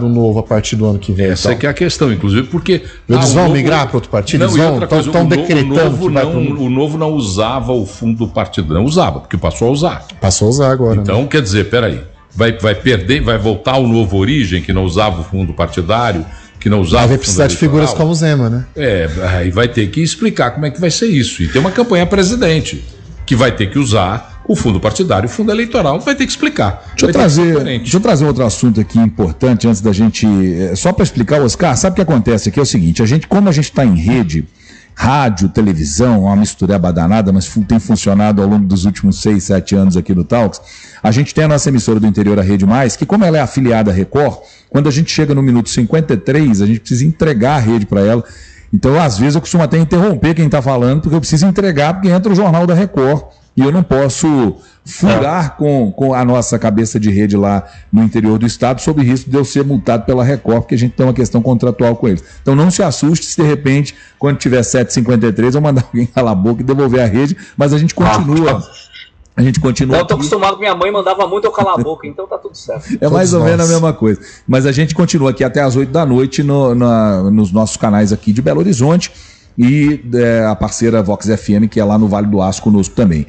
novo a partir do ano que vem. Essa é que é a questão, inclusive, porque... Eles vão migrar para outro partido? Não, estão decretando o Novo não usava o fundo partidário. Não usava, porque passou a usar. Passou a usar agora. Então, quer dizer, peraí, vai perder, vai voltar ao Novo Origem, que não usava o fundo partidário, que não usava... Vai precisar de figuras como o Zema, né? Aí vai ter que explicar como é que vai ser isso. E tem uma campanha presidente, que vai ter que usar o fundo partidário, o fundo eleitoral, vai ter que explicar. Deixa eu trazer outro assunto aqui importante antes da gente... Só para explicar, Oscar, sabe o que acontece aqui? É o seguinte, como a gente está em rede, rádio, televisão, uma mistureba danada, mas tem funcionado ao longo dos últimos 6, 7 anos aqui no Talks, a gente tem a nossa emissora do interior, a Rede Mais, que como ela é afiliada à Record, quando a gente chega no minuto 53, a gente precisa entregar a rede para ela. Então, às vezes, eu costumo até interromper quem está falando, porque eu preciso entregar, porque entra o Jornal da Record. E eu não posso furar com a nossa cabeça de rede lá no interior do estado, sob risco de eu ser multado pela Record, porque a gente tem uma questão contratual com eles. Então não se assuste se de repente, quando tiver 7h53, eu mandar alguém calar a boca e devolver a rede, mas a gente continua. A gente continua. Eu tô acostumado, minha mãe mandava muito eu calar a boca, então tá tudo certo. É mais ou menos a mesma coisa. Mas a gente continua aqui até às 8 da noite nos nossos canais aqui de Belo Horizonte. E a parceira Vox FM, que é lá no Vale do Aço conosco também.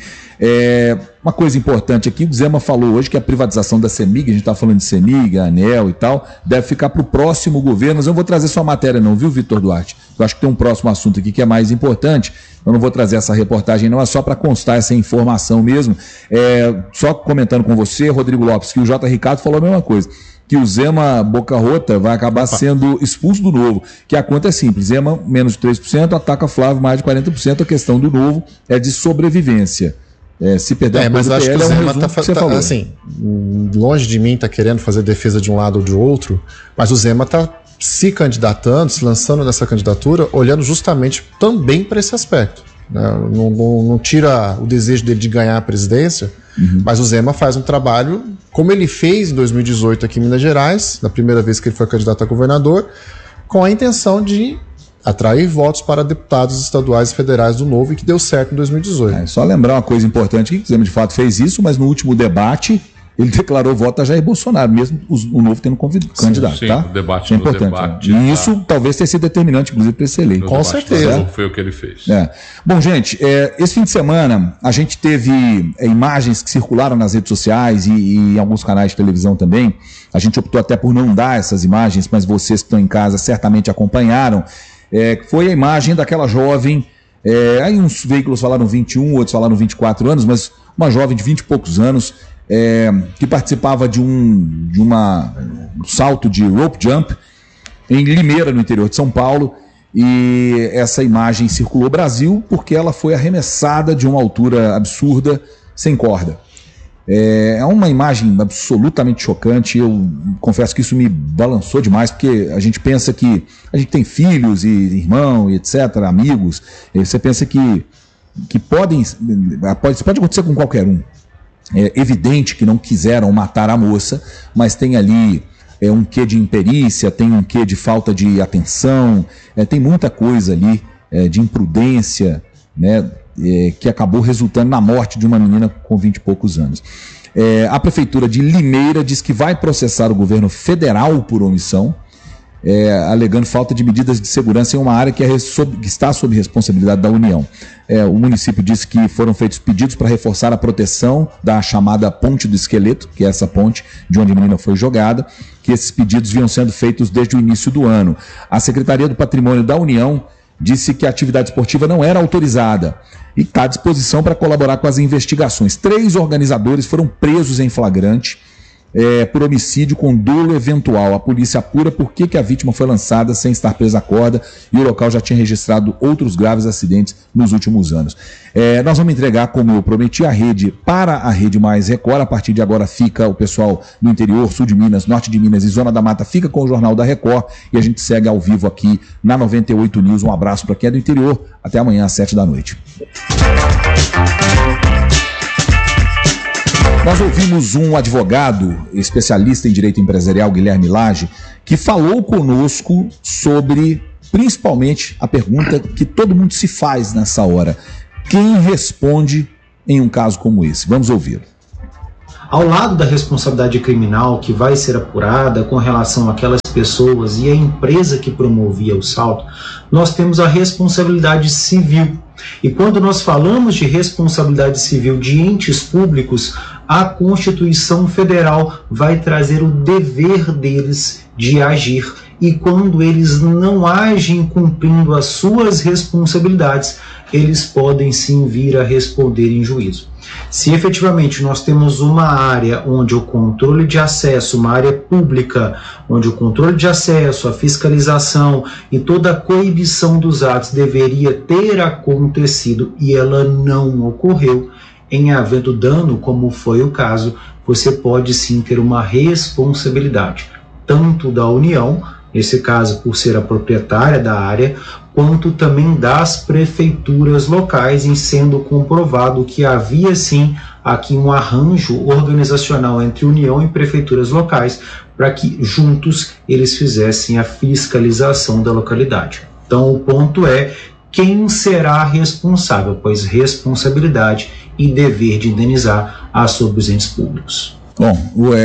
Uma coisa importante aqui, o Zema falou hoje que a privatização da CEMIG, a gente está falando de CEMIG, ANEEL e tal, deve ficar para o próximo governo. Mas eu não vou trazer sua matéria não, viu, Vitor Duarte? Eu acho que tem um próximo assunto aqui que é mais importante. Eu não vou trazer essa reportagem não, é só para constar essa informação mesmo. Só comentando com você, Rodrigo Lopes, que o J. Ricardo falou a mesma coisa, que o Zema Boca Rota vai acabar sendo expulso do Novo, que a conta é simples, Zema menos de 3%, ataca Flávio mais de 40%, a questão do Novo é de sobrevivência. Se perder mas acho que o Zema tá assim, longe de mim tá querendo fazer defesa de um lado ou de outro, mas o Zema tá se candidatando, se lançando nessa candidatura, olhando justamente também para esse aspecto. Não tira o desejo dele de ganhar a presidência, mas o Zema faz um trabalho, como ele fez em 2018 aqui em Minas Gerais, na primeira vez que ele foi candidato a governador, com a intenção de atrair votos para deputados estaduais e federais do Novo, e que deu certo em 2018. Só lembrar uma coisa importante, que o Zema de fato fez isso, mas no último debate ele declarou voto a Jair Bolsonaro, mesmo o Novo tendo candidato, sim, tá? O debate, é importante. E isso talvez tenha sido determinante, inclusive, para esse eleito. Com certeza. Foi o que ele fez. Bom, gente, esse fim de semana a gente teve imagens que circularam nas redes sociais e em alguns canais de televisão também. A gente optou até por não dar essas imagens, mas vocês que estão em casa certamente acompanharam. Foi a imagem daquela jovem, aí uns veículos falaram 21, outros falaram 24 anos, mas uma jovem de 20 e poucos anos, que participava de um salto de rope jump em Limeira, no interior de São Paulo, e essa imagem circulou Brasil porque ela foi arremessada de uma altura absurda, sem corda. É uma imagem absolutamente chocante. Eu confesso que isso me balançou demais, porque a gente pensa que a gente tem filhos e irmão e etc, amigos, e você pensa que pode acontecer com qualquer um. É evidente que não quiseram matar a moça, mas tem ali um quê de imperícia, tem um quê de falta de atenção, tem muita coisa ali de imprudência, né, que acabou resultando na morte de uma menina com 20 e poucos anos. A Prefeitura de Limeira diz que vai processar o governo federal por omissão, alegando falta de medidas de segurança em uma área que está sob responsabilidade da União. O município disse que foram feitos pedidos para reforçar a proteção da chamada Ponte do Esqueleto, que é essa ponte de onde a menina foi jogada, que esses pedidos vinham sendo feitos desde o início do ano. A Secretaria do Patrimônio da União disse que a atividade esportiva não era autorizada e está à disposição para colaborar com as investigações. 3 organizadores foram presos em flagrante por homicídio com dolo eventual. A polícia apura por que a vítima foi lançada sem estar presa à corda, e o local já tinha registrado outros graves acidentes nos últimos anos. Nós vamos entregar, como eu prometi, a rede para a Rede Mais Record. A partir de agora fica o pessoal do interior, sul de Minas, norte de Minas e Zona da Mata, fica com o Jornal da Record, e a gente segue ao vivo aqui na 98 News. Um abraço para quem é do interior. Até amanhã às 7 da noite. Nós ouvimos um advogado especialista em direito empresarial, Guilherme Lage, que falou conosco sobre, principalmente, a pergunta que todo mundo se faz nessa hora: quem responde em um caso como esse? Vamos ouvir. Ao lado da responsabilidade criminal que vai ser apurada com relação àquelas pessoas e a empresa que promovia o salto, nós temos a responsabilidade civil. E quando nós falamos de responsabilidade civil de entes públicos, a Constituição Federal vai trazer o dever deles de agir. E quando eles não agem cumprindo as suas responsabilidades, eles podem sim vir a responder em juízo. Se efetivamente nós temos uma área onde o controle de acesso, uma área pública, onde o controle de acesso, a fiscalização e toda a coibição dos atos deveria ter acontecido e ela não ocorreu, em havendo dano, como foi o caso, você pode sim ter uma responsabilidade, tanto da União, nesse caso por ser a proprietária da área, quanto também das prefeituras locais, em sendo comprovado que havia sim aqui um arranjo organizacional entre União e prefeituras locais para que juntos eles fizessem a fiscalização da localidade. Então o ponto é quem será responsável, pois responsabilidade e dever de indenizar há sobre os entes públicos. Bom,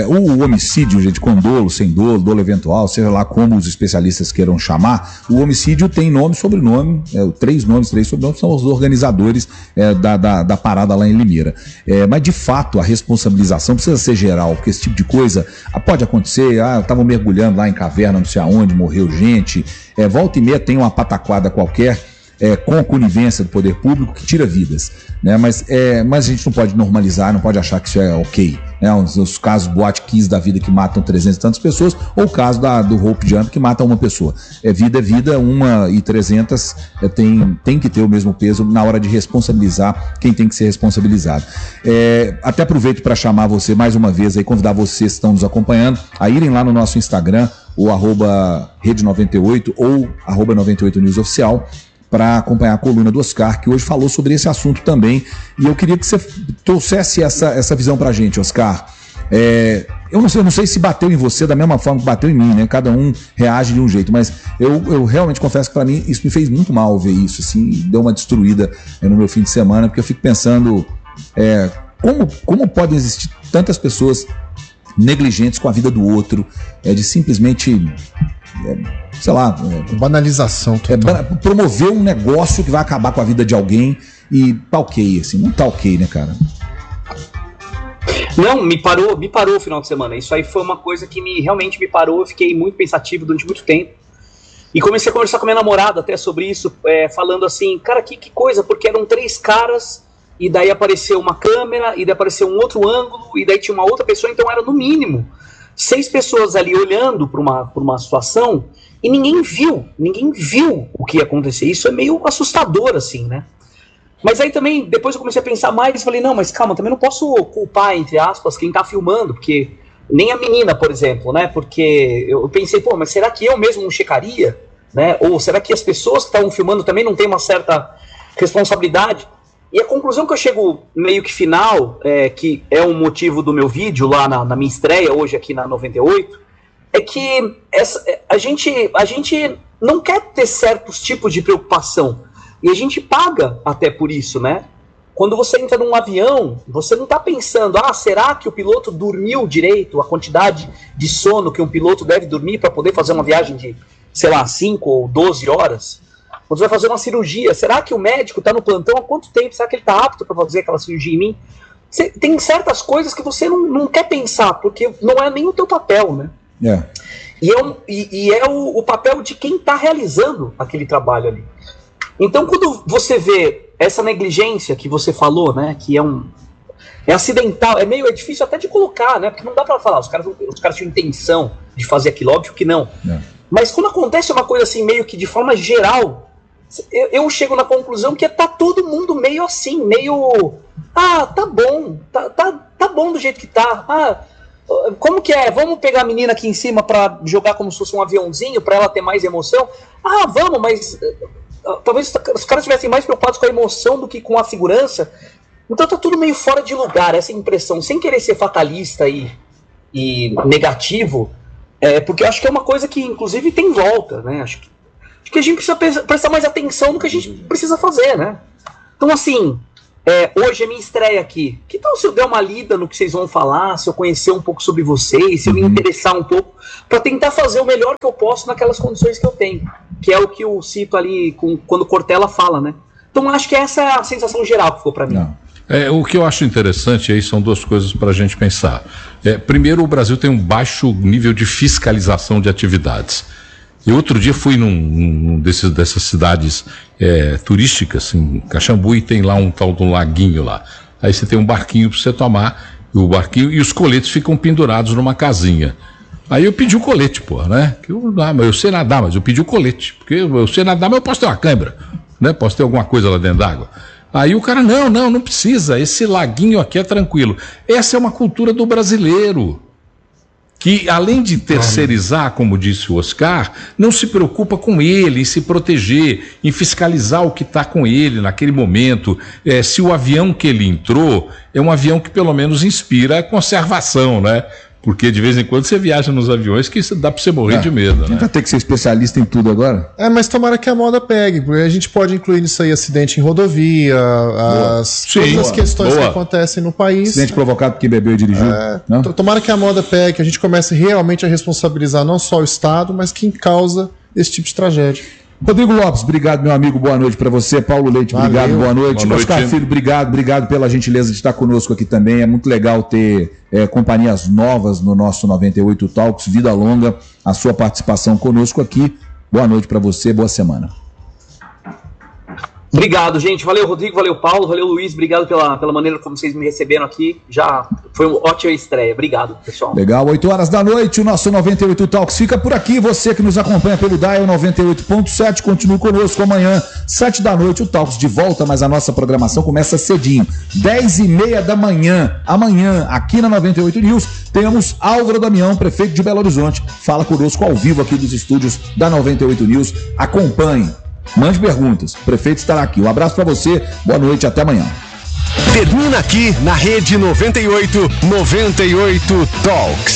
o homicídio, gente, com dolo, sem dolo, dolo eventual, seja lá como os especialistas queiram chamar, o homicídio tem nome e sobrenome, 3 nomes, 3 sobrenomes, são os organizadores da parada lá em Limeira. Mas, de fato, a responsabilização precisa ser geral, porque esse tipo de coisa pode acontecer, estavam mergulhando lá em caverna, não sei aonde, morreu gente, volta e meia tem uma pataquada qualquer, com a conivência do poder público que tira vidas, né? Mas a gente não pode normalizar, não pode achar que isso é ok, né? Os casos Boate Kiss da vida que matam 300 e tantas pessoas, ou o caso do Rope Jump que mata uma pessoa. Vida é vida, 1 e 300 tem que ter o mesmo peso na hora de responsabilizar quem tem que ser responsabilizado. Até aproveito para chamar você mais uma vez, aí, convidar vocês que estão nos acompanhando a irem lá no nosso Instagram, o @Rede98 ou @98News Oficial, para acompanhar a coluna do Oscar, que hoje falou sobre esse assunto também. E eu queria que você trouxesse essa visão para a gente, Oscar. Eu não sei se bateu em você da mesma forma que bateu em mim, né? Cada um reage de um jeito, mas eu realmente confesso que para mim isso me fez muito mal ver isso, assim, deu uma destruída no meu fim de semana, porque eu fico pensando como podem existir tantas pessoas negligentes com a vida do outro, de simplesmente... sei lá, banalização total. Promover um negócio que vai acabar com a vida de alguém e tá ok, assim, não tá ok, né, cara? Não, me parou o final de semana. Isso aí foi uma coisa que realmente me parou. Eu fiquei muito pensativo durante muito tempo. E comecei a conversar com minha namorada até sobre isso, falando assim, cara, que coisa, porque eram 3 caras, e daí apareceu uma câmera, e daí apareceu um outro ângulo, e daí tinha uma outra pessoa, então era no mínimo 6 pessoas ali olhando para uma situação e ninguém viu o que ia acontecer. Isso é meio assustador, assim, né? Mas aí também, depois eu comecei a pensar mais e falei, não, mas calma, também não posso culpar, entre aspas, quem tá filmando, porque nem a menina, por exemplo, né? Porque eu pensei, pô, mas será que eu mesmo não checaria? Né? Ou será que as pessoas que estavam filmando também não têm uma certa responsabilidade? E a conclusão que eu chego meio que final, que é um motivo do meu vídeo lá na minha estreia hoje aqui na 98, é que a gente não quer ter certos tipos de preocupação. E a gente paga até por isso, né? Quando você entra num avião, você não está pensando, será que o piloto dormiu direito, a quantidade de sono que um piloto deve dormir para poder fazer uma viagem de, sei lá, 5 ou 12 horas? Quando você vai fazer uma cirurgia, será que o médico está no plantão há quanto tempo? Será que ele está apto para fazer aquela cirurgia em mim? Tem certas coisas que você não quer pensar, porque não é nem o teu papel, né? E é o papel de quem está realizando aquele trabalho ali. Então, quando você vê essa negligência que você falou, né, que é acidental, é difícil até de colocar, né, porque não dá para falar, os caras tinham intenção de fazer aquilo, óbvio que não. Mas quando acontece uma coisa assim, meio que de forma geral, eu chego na conclusão que tá todo mundo meio assim, meio... tá bom, tá bom do jeito que tá. Como que é? Vamos pegar a menina aqui em cima pra jogar como se fosse um aviãozinho, pra ela ter mais emoção? Vamos, mas... talvez os caras estivessem mais preocupados com a emoção do que com a segurança. Então tá tudo meio fora de lugar, essa impressão, sem querer ser fatalista e negativo, porque eu acho que é uma coisa que inclusive tem volta, né? Acho que a gente precisa prestar mais atenção no que a gente precisa fazer, né? Então assim, Hoje é minha estreia aqui. Que tal se eu der uma lida no que vocês vão falar, se eu conhecer um pouco sobre vocês, se eu me interessar um pouco, para tentar fazer o melhor que eu posso naquelas condições que eu tenho, que é o que eu cito ali quando Cortella fala, né? Então acho que essa é a sensação geral que ficou para mim. O que eu acho interessante aí são duas coisas para a gente pensar. Primeiro, o Brasil tem um baixo nível de fiscalização de atividades. Eu outro dia fui dessas cidades turísticas, em Caxambu, e tem lá um tal de um laguinho lá. Aí você tem um barquinho para você tomar, o barquinho, e os coletes ficam pendurados numa casinha. Aí eu pedi o colete, né? Eu sei nadar, mas eu pedi o colete. Porque eu sei nadar, mas eu posso ter uma câimbra, né? Posso ter alguma coisa lá dentro d'água. Aí o cara, não precisa, esse laguinho aqui é tranquilo. Essa é uma cultura do brasileiro, que além de terceirizar, como disse o Oscar, não se preocupa com ele, em se proteger, em fiscalizar o que está com ele naquele momento. Se o avião que ele entrou é um avião que pelo menos inspira conservação, né? Porque de vez em quando você viaja nos aviões que dá pra você morrer de medo, né? Vai ter que ser especialista em tudo agora. Mas tomara que a moda pegue, porque a gente pode incluir nisso aí acidente em rodovia, todas as questões que acontecem no país. Acidente provocado porque bebeu e dirigiu. Tomara que a moda pegue, que a gente comece realmente a responsabilizar não só o Estado, mas quem causa esse tipo de tragédia. Rodrigo Lopes, obrigado, meu amigo, boa noite para você. Paulo Leite, obrigado, boa noite. Oscar Filho, obrigado pela gentileza de estar conosco aqui também. É muito legal ter companhias novas no nosso 98 Talks. Vida longa a sua participação conosco aqui. Boa noite para você, boa semana. Obrigado, gente. Valeu, Rodrigo, valeu, Paulo, valeu, Luiz. Obrigado pela maneira como vocês me receberam aqui. Já foi uma ótima estreia. Obrigado, pessoal. Legal, 8 horas da noite, o nosso 98 Talks fica por aqui. Você que nos acompanha pelo Dial 98.7, continue conosco amanhã, 7 da noite, o Talks de volta, mas a nossa programação começa cedinho, 10h30 da manhã. Amanhã, aqui na 98 News, temos Álvaro Damião, prefeito de Belo Horizonte. Fala conosco ao vivo aqui dos estúdios da 98 News. Acompanhe. Mande perguntas, o prefeito estará aqui. Um abraço para você, boa noite, até amanhã. Termina aqui na Rede 98 Talks.